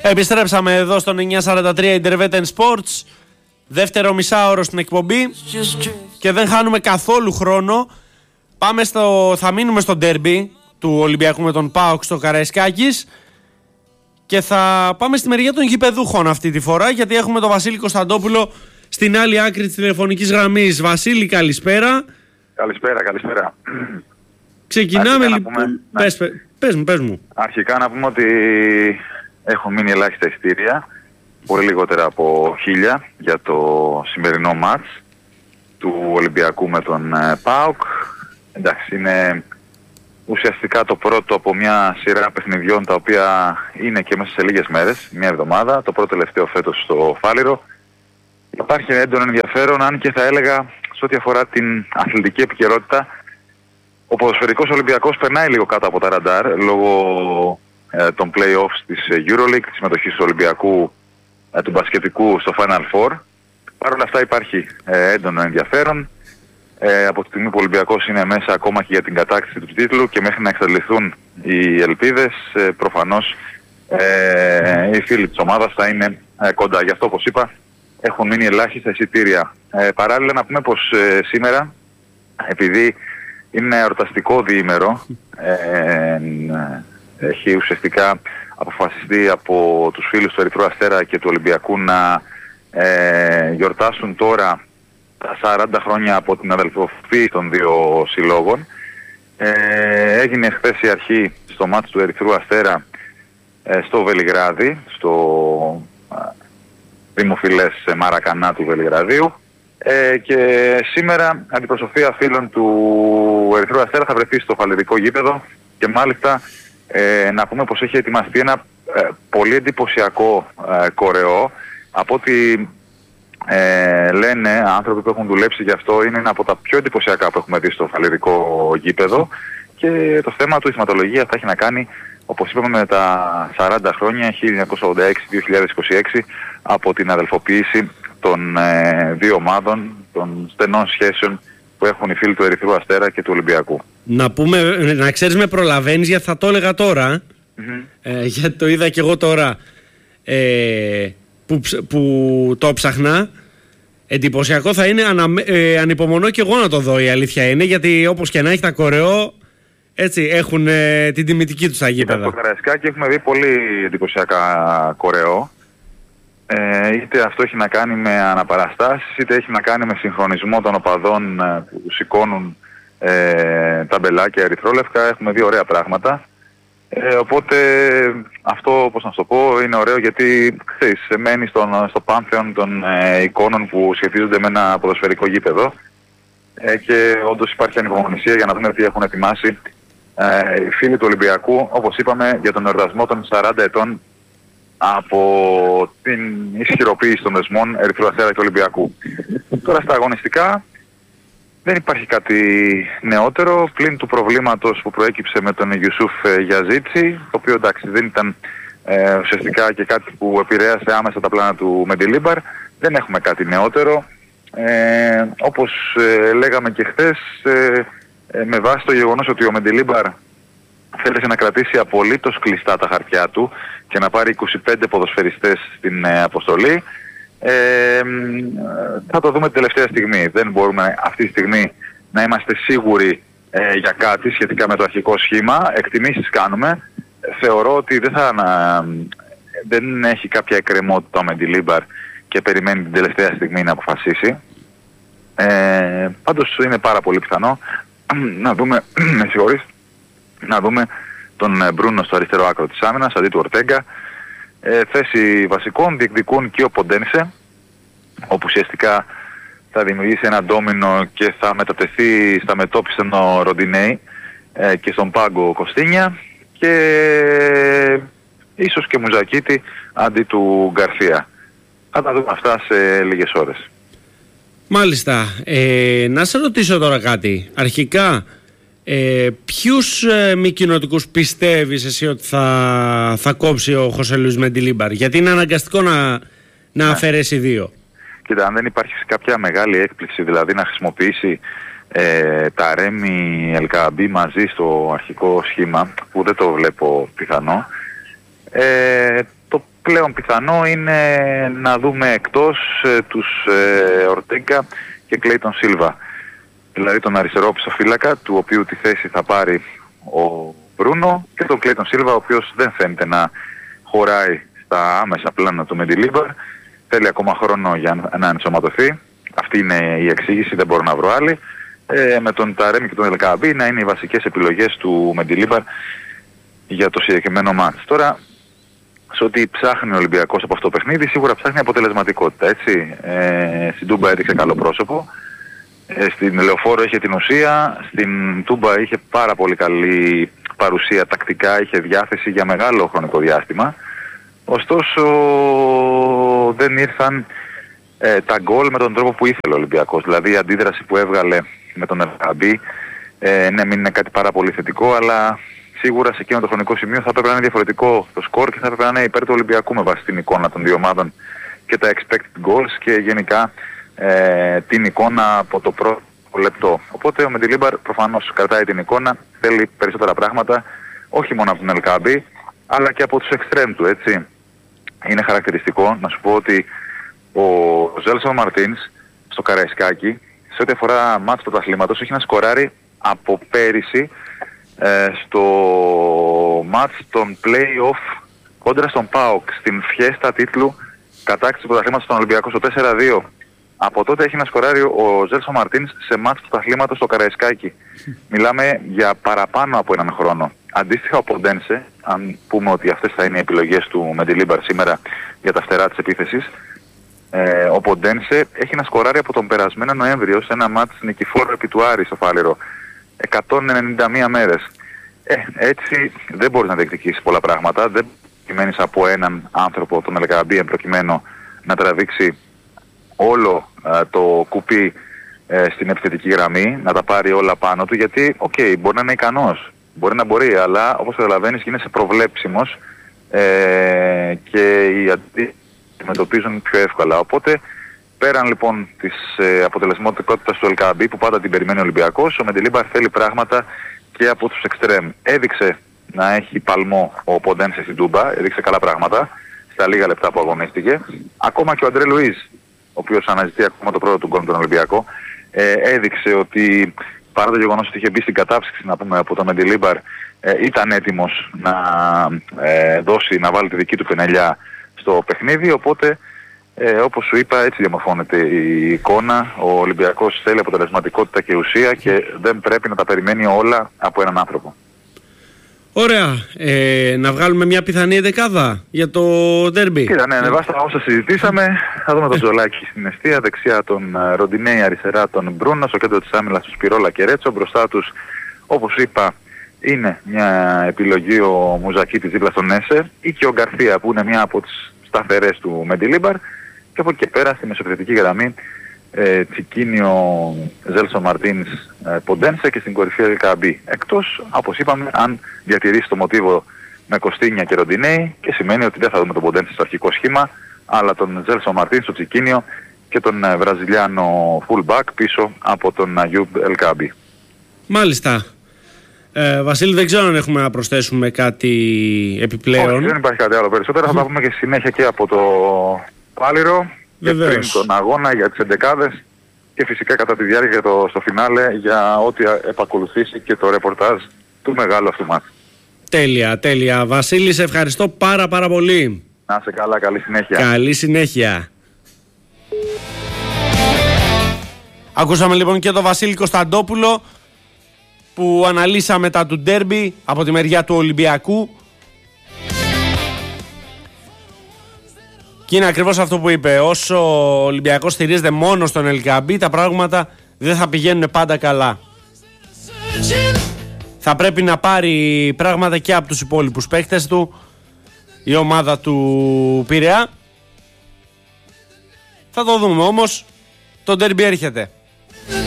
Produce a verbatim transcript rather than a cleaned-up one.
Επιστρέψαμε εδώ στον εννιά σαράντα τρία Intervetten Sports. Δεύτερο μισάωρο στην εκπομπή. Και δεν χάνουμε καθόλου χρόνο. Πάμε στο, θα μείνουμε στο ντέρμπι του Ολυμπιακού με τον ΠΑΟΚ στο Καραϊσκάκης. Και θα πάμε στη μεριά των γηπεδούχων αυτή τη φορά, γιατί έχουμε τον Βασίλη Κωνσταντόπουλο στην άλλη άκρη της τηλεφωνικής γραμμής. Βασίλη, καλησπέρα. Καλησπέρα, καλησπέρα. Ξεκινάμε λοιπόν. Πούμε, πες, ναι. πες μου, πες μου. Αρχικά να πούμε ότι έχουν μείνει ελάχιστα εισιτήρια, πολύ λιγότερα από χίλια για το σημερινό μάτς του Ολυμπιακού με τον ε, ΠΑΟΚ. Εντάξει, είναι ουσιαστικά το πρώτο από μια σειρά παιχνιδιών τα οποία είναι και μέσα σε λίγες μέρες, μια εβδομάδα, το πρώτο τελευταίο φέτος στο Φάληρο. Υπάρχει έντονο ενδιαφέρον, αν και θα έλεγα σε ό,τι αφορά την αθλητική επικαιρότητα, ο ποδοσφαιρικός Ολυμπιακός περνάει λίγο κάτω από τα ραντάρ λόγω ε, των play-offs της EuroLeague, της συμμετοχής του Ολυμπιακού ε, του μπασκετικού στο Final Four. Παρ' όλα αυτά υπάρχει ε, έντονο ενδιαφέρον. Ε, από τη στιγμή που ο Ολυμπιακός είναι μέσα ακόμα και για την κατάκτηση του τίτλου και μέχρι να εξαντληθούν οι ελπίδες, ε, προφανώς ε, οι φίλοι της ομάδας θα είναι ε, κοντά. Γι' αυτό, όπως είπα, έχουν μείνει ελάχιστα εισιτήρια. Ε, παράλληλα να πούμε πως ε, σήμερα, επειδή είναι εορταστικό διήμερο, ε, έχει ουσιαστικά αποφασιστεί από τους φίλους του Ερυθρού Αστέρα και του Ολυμπιακού να ε, γιορτάσουν τώρα τα σαράντα χρόνια από την αδελφοποίηση των δύο συλλόγων. Ε, έγινε χθες η αρχή στο μάτς του Ερυθρού Αστέρα ε, στο Βελιγράδι, στο ε, δημοφιλές Μαρακανά του Βελιγραδίου. Ε, και σήμερα αντιπροσωπεία φίλων του Ερυθρού Αστέρα θα βρεθεί στο φαλαιρικό γήπεδο και μάλιστα ε, να πούμε πως έχει ετοιμαστεί ένα ε, πολύ εντυπωσιακό ε, κορεό. Από ό,τι ε, λένε άνθρωποι που έχουν δουλέψει γι' αυτό, είναι ένα από τα πιο εντυπωσιακά που έχουμε δει στο φαλαιρικό γήπεδο, και το θέμα του η θεματολογία θα έχει να κάνει, όπως είπαμε, με τα σαράντα χρόνια χίλια εννιακόσια ογδόντα έξι με δύο χιλιάδες είκοσι έξι από την αδελφοποίηση των ε, δύο ομάδων, των στενών σχέσεων που έχουν οι φίλοι του Ερυθρού Αστέρα και του Ολυμπιακού. Να πούμε, να ξέρεις, με προλαβαίνεις, γιατί θα το έλεγα τώρα, mm-hmm. ε, γιατί το είδα και εγώ τώρα ε, που, που το ψαχνά. Εντυπωσιακό θα είναι, ανα, ε, ανυπομονώ και εγώ να το δω, η αλήθεια είναι, γιατί όπως και να έχει τα κορεό, έτσι, έχουν ε, την τιμητική τους στα γήπεδα. Στο Καραϊσκάκι έχουμε δει πολύ εντυπωσιακά κορεό. Ε, είτε αυτό έχει να κάνει με αναπαραστάσεις, είτε έχει να κάνει με συγχρονισμό των οπαδών ε, που σηκώνουν ε, τα μπελάκια ερυθρόλευκα. Έχουμε δει ωραία πράγματα. Ε, οπότε αυτό, πώς να σου το πω, είναι ωραίο, γιατί ξέρεις, μένει στον, στο πάνθεον των ε, εικόνων που σχετίζονται με ένα ποδοσφαιρικό γήπεδο. Ε, και όντως υπάρχει ανυπομονησία για να δούμε τι έχουν ετοιμάσει ε, οι φίλοι του Ολυμπιακού, όπως είπαμε, για τον εορτασμό των σαράντα ετών από την ισχυροποίηση των δεσμών Ερυθρού Αστέρα και Ολυμπιακού. Τώρα στα αγωνιστικά δεν υπάρχει κάτι νεότερο, πλην του προβλήματος που προέκυψε με τον Ιουσούφ Γιαζίτσι, το οποίο εντάξει δεν ήταν ε, ουσιαστικά και κάτι που επηρέασε άμεσα τα πλάνα του Μεντιλίμπαρ. Δεν έχουμε κάτι νεότερο. Ε, όπως ε, λέγαμε και χθες, ε, ε, με βάση το γεγονός ότι ο Μεντιλίμπαρ θέλησε να κρατήσει απολύτως κλειστά τα χαρτιά του και να πάρει είκοσι πέντε ποδοσφαιριστές στην ε, αποστολή, ε, θα το δούμε την τελευταία στιγμή. Δεν μπορούμε αυτή τη στιγμή να είμαστε σίγουροι ε, για κάτι σχετικά με το αρχικό σχήμα. Εκτιμήσεις κάνουμε. Θεωρώ ότι δεν, θα, να, δεν έχει κάποια εκκρεμότητα ο Μεντιλίμπαρ και περιμένει την τελευταία στιγμή να αποφασίσει. Ε, πάντως είναι πάρα πολύ πιθανό να δούμε, με συγχωρείς, να δούμε τον Μπρούνο στο αριστερό άκρο της άμυνας αντί του Ορτέγκα. Ε, θέση βασικών διεκδικούν και ο Ποντένσε, όπου ουσιαστικά θα δημιουργήσει ένα ντόμινο και θα μετατεθεί στα μετώπιση ο Ροντινέη ε, και στον πάγκο Κωστίνια, και ίσως και Μουζακίτη αντί του Γκαρσία. Θα τα δούμε αυτά σε λίγες ώρες. Μάλιστα. Ε, να σε ρωτήσω τώρα κάτι. Αρχικά, ε, ποιους ε, μη κοινοτικούς πιστεύεις εσύ ότι θα, θα κόψει ο Χωσέ Λουίς Μεντιλίμπαρ? Γιατί είναι αναγκαστικό να, να ναι. αφαιρέσει δύο. Κοίτα, αν δεν υπάρχει κάποια μεγάλη έκπληξη, δηλαδή να χρησιμοποιήσει ε, τα Ρέμι Ελκαμπή μαζί στο αρχικό σχήμα, που δεν το βλέπω πιθανό, ε, το πλέον πιθανό είναι να δούμε εκτός ε, τους ε, Ορτέγκα και Κλέιτον Σίλβα. Δηλαδή τον αριστερό πισωφύλακα, του οποίου τη θέση θα πάρει ο Μπρούνο, και τον Κλέιτον Σίλβα, ο οποίος δεν φαίνεται να χωράει στα άμεσα πλάνα του Μεντιλίμπαρ. Θέλει ακόμα χρόνο για να ενσωματωθεί. Αυτή είναι η εξήγηση, δεν μπορώ να βρω άλλη. Ε, με τον Ταρέμι και τον Ελκαμπή να είναι οι βασικές επιλογές του Μεντιλίμπαρ για το συγκεκριμένο μάτς. Τώρα, σε ό,τι ψάχνει ο Ολυμπιακός από αυτό το παιχνίδι, σίγουρα ψάχνει αποτελεσματικότητα, έτσι. Ε, στην Τούμπα έδειξε καλό πρόσωπο. Ε, στην Λεωφόρο είχε την ουσία. Στην Τούμπα είχε πάρα πολύ καλή παρουσία τακτικά, είχε διάθεση για μεγάλο χρονικό διάστημα. Ωστόσο, δεν ήρθαν ε, τα γκολ με τον τρόπο που ήθελε ο Ολυμπιακός. Δηλαδή η αντίδραση που έβγαλε με τον Ελκαμπή, ε, ναι, μην είναι κάτι πάρα πολύ θετικό, αλλά σίγουρα σε εκείνο το χρονικό σημείο θα έπρεπε να είναι διαφορετικό το σκορ και θα έπρεπε να είναι υπέρ του Ολυμπιακού με βάση την εικόνα των δύο ομάδων και τα expected goals και γενικά ε, την εικόνα από το πρώτο λεπτό. Οπότε ο Μεντιλίμπαρ προφανώς κρατάει την εικόνα, θέλει περισσότερα πράγματα, όχι μόνο από τον Ελκαμπή, αλλά και από τους εξτρέμ του, έτσι. Είναι χαρακτηριστικό να σου πω ότι ο Ζέλσον Μαρτίνς στο Καραϊσκάκι, σε ό,τι αφορά μάτς του πρωταθλήματος, έχει να σκοράρει από πέρυσι ε, στο μάτς των play-off κόντρα στον ΠΑΟΚ στην φιέστα τίτλου κατάκτηση του πρωταθλήματος στον Ολυμπιακό στο τέσσερα δύο. Από τότε έχει να σκοράρει ο Ζέλσον Μαρτίνς σε μάτς του πρωταθλήματος στο Καραϊσκάκι. Μιλάμε για παραπάνω από έναν χρόνο. Αντίστοιχα ο Ποντένσε, αν πούμε ότι αυτές θα είναι οι επιλογές του Μεντιλίμπαρ σήμερα για τα φτερά της επίθεσης, ε, ο Ποντένσε έχει να σκοράρει από τον περασμένο Νοέμβριο σε ένα μάτς νικηφόρο επί του Άρη στο Φάληρο. εκατόν ενενήντα μία μέρες. Ε, έτσι δεν μπορείς να διεκδικήσεις πολλά πράγματα. Δεν περιμένεις από έναν άνθρωπο, τον Ελκαμπή προκειμένου, να τραβήξει όλο ε, το κουπί ε, στην επιθετική γραμμή, να τα πάρει όλα πάνω του, γιατί οκ, okay, μπορεί να είναι ικανός, μπορεί να μπορεί, αλλά όπως καταλαβαίνεις γίνεσαι προβλέψιμος ε, και οι αντιμετωπίζουν πιο εύκολα. Οπότε πέραν λοιπόν της ε, αποτελεσματικότητας του Ελκαμπή που πάντα την περιμένει ο Ολυμπιακός, ο Μεντιλίμπαρ θέλει πράγματα και από τους εξτρέμ. Έδειξε να έχει παλμό ο Ποντένσε στην Τούμπα, έδειξε καλά πράγματα στα λίγα λεπτά που αγωνίστηκε. Ακόμα και ο Αντρέ Λουίζ, ο οποίος αναζητεί ακόμα το πρώτο του γκολ με τον Ολυμπιακό, ε, έδειξε ότι παρά το γεγονός ότι είχε μπει στην κατάψυξη, να πούμε, από τον Μεντιλίμπαρ, ε, ήταν έτοιμος να ε, δώσει, να βάλει τη δική του πενελιά στο παιχνίδι. Οπότε, ε, όπως σου είπα, έτσι διαμορφώνεται η εικόνα. Ο Ολυμπιακός θέλει αποτελεσματικότητα και ουσία και δεν πρέπει να τα περιμένει όλα από έναν άνθρωπο. Ωραία. Ε, να βγάλουμε μια πιθανή δεκάδα για το ντέρμπι. Κοίτα, ναι, με βάση τα όσα συζητήσαμε, θα δούμε τον Τζολάκη στην εστία, δεξιά τον Ροντινέη, αριστερά τον Μπρούνα, στο κέντρο της άμυλας του Σπυρόλα και Ρέτσο. Μπροστά τους, όπως είπα, είναι μια επιλογή ο Μουζακίτης δίπλα στον Νέσερ ή και ο Γκαρθία που είναι μια από τις σταθερές του Μεντιλίμπαρ. Και από εκεί και πέρα στη μεσοπιθετική γραμμή ε, Τσικίνιο, Ζέλσον Μαρτίνς, ε, Ποντένσε και στην κορυφή Ελκαμπή. Εκτός, όπως είπαμε, αν διατηρήσει το μοτίβο με Κωστίνια και Ροντινέη, και σημαίνει ότι δεν θα δούμε τον Ποντένσε στο αρχικό σχήμα, αλλά τον Ζέλσον Μαρτίνς, τον Τσικίνιο και τον ε, Βραζιλιάνο fullback πίσω από τον Αγιούμπ Ελκαμπή. Μάλιστα. Ε, Βασίλη, δεν ξέρω αν έχουμε να προσθέσουμε κάτι επιπλέον. Όχι, δεν υπάρχει κάτι άλλο περισσότερο. Θα τα πούμε και συνέχεια και από το Φάληρο και πριν τον αγώνα για τις εντεκάδες και φυσικά κατά τη διάρκεια για το, στο φινάλε για ό,τι επακολουθήσει και το ρεπορτάζ του μεγάλου αυτού μάτς. Τέλεια, τέλεια. Βασίλη, σε ευχαριστώ πάρα πάρα πολύ. Να είσαι καλά, καλή συνέχεια. Καλή συνέχεια. Ακούσαμε λοιπόν και τον Βασίλη Κωνσταντόπουλο που αναλύσαμε τα του ντέρμπι από τη μεριά του Ολυμπιακού. Και είναι ακριβώς αυτό που είπε. Όσο ο Ολυμπιακός στηρίζεται μόνο στον Ελκαμπή, τα πράγματα δεν θα πηγαίνουν πάντα καλά. Θα πρέπει να πάρει πράγματα και από τους υπόλοιπους παίκτες του η ομάδα του Πειραιά. Θα το δούμε όμως. Το ντέρμπι έρχεται.